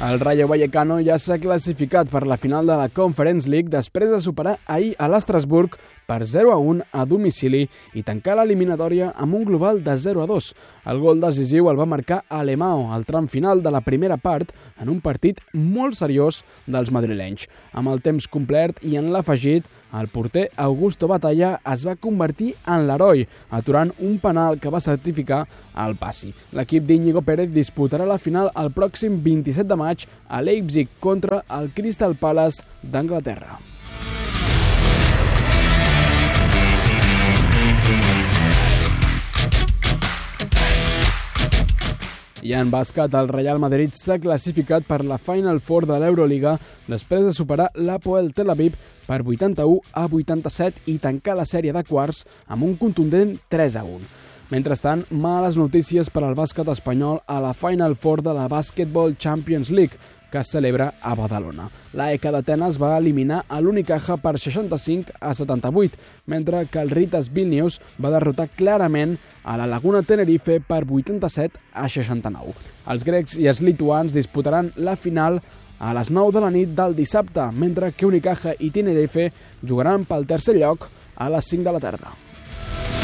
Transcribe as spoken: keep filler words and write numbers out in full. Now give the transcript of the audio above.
El Rayo Vallecano ja s'ha classificat per la final de la Conference League després de superar ahir a l'Estrasburg per zero a un a domicili i tancar l'eliminatòria amb un global de zero a dos. El gol decisiu el va marcar Alemão al tram final de la primera part en un partit molt seriós dels madrilenys. Amb el temps complert i en l'afegit, el porter Augusto Batalla es va convertir en l'heroi, aturant un penal que va certificar el passi. L'equip d'Íñigo Pérez disputarà la final el pròxim vint-i-set de maig a Leipzig contra el Crystal Palace d'Anglaterra. I en bàsquet, el Real Madrid s'ha classificat per la Final Four de l'Euroliga després de superar l'Hapoel Tel Aviv per vuitanta-u a vuitanta-set i tancar la sèrie de quarts amb un contundent tres a un. Mentrestant, males notícies per al bàsquet espanyol a la Final Four de la Basketball Champions League, que es celebra a Badalona. L'A E K d'Atenes va eliminar a l'Unicaja per seixanta-cinc a setanta-vuit, mentre que el Ritas Vilnius va derrotar clarament a la Laguna Tenerife per vuitanta-set a seixanta-nou. Els grecs i els lituans disputaran la final a les nou de la nit del dissabte, mentre que Unicaja i Tenerife jugaran pel tercer lloc a les cinc de la tarda.